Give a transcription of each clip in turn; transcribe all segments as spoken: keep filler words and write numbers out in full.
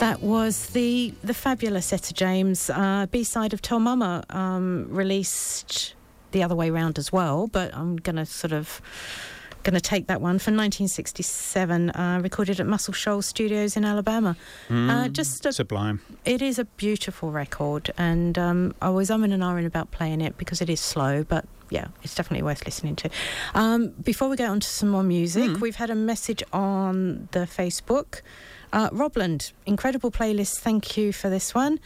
That was the the fabulous Etta James uh, B-side of Tell Mama, um, released the other way round as well, but I'm going to sort of going to take that one from nineteen sixty-seven, uh, recorded at Muscle Shoals Studios in Alabama. Mm, uh, just a, sublime. It is a beautiful record, and um, I was umming and ahhing about playing it because it is slow, but yeah, it's definitely worth listening to. Um, before we get on to some more music, mm. we've had a message on the Facebook. Uh, Robland, incredible playlist. Thank you for this one.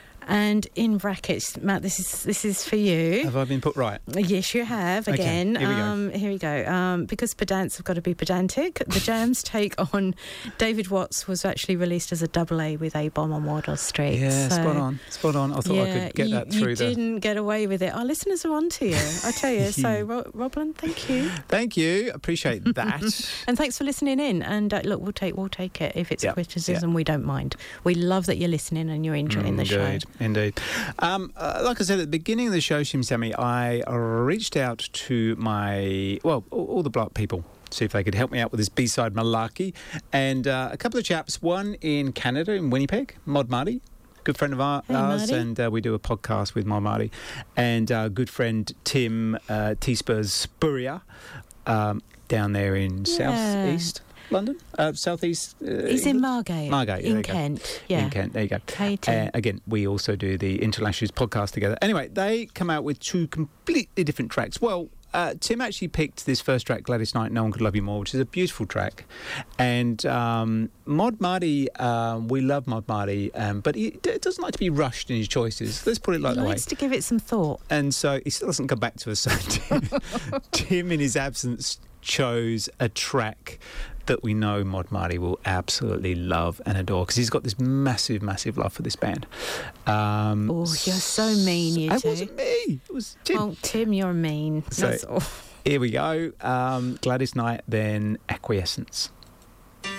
And in brackets, Matt, this is this is for you. Have I been put right? Yes, you have. Again, okay, here we go. Um, here we go. Um, because pedants have got to be pedantic. The Jams' take on David Watts was actually released as a double A with A-Bomb on Wardour Street. Yeah, so, spot on, spot on. I thought yeah, I could get you, that through. You the... didn't get away with it. Our listeners are on to you, I tell you. So, Ro- Robland, thank you. Thank you. Appreciate that. And thanks for listening in. And uh, look, we'll take we'll take it if it's yep. criticism. Yep. We don't mind. We love that you're listening and you're enjoying indeed, the show. Indeed. Um, uh, like I said at the beginning of the show, Shim Sammy, I reached out to my, well, all, all the block people, see if they could help me out with this B-side malarkey. And uh, a couple of chaps, one in Canada, in Winnipeg, Mod Marty, good friend of our, hey, ours, Marty. and uh, we do a podcast with Mod Marty. And uh, good friend Tim uh, T-Spurs Spurrier, um, down there in yeah. southeast London, uh, southeast. Uh, He's in Margate. Margate, in yeah, Kent. Yeah, in Kent. There you go. Katie. Uh, again, we also do the Internationals podcast together. Anyway, they come out with two completely different tracks. Well, uh, Tim actually picked this first track, Gladys Knight, No One Could Love You More, which is a beautiful track. And um, Mod Marty, um, we love Mod Marty, um, but he d- doesn't like to be rushed in his choices. Let's put it like he that way. likes to give it some thought. And so he still doesn't come back to us. So Tim, Tim, in his absence, chose a track that we know Mod Marty will absolutely love and adore, because he's got this massive, massive love for this band. Um, oh, you're so mean, you it two. It wasn't me. It was Tim. Well, Tim, you're mean. So, That's all. Here we go. Um, Gladys Knight, then Acquiescence.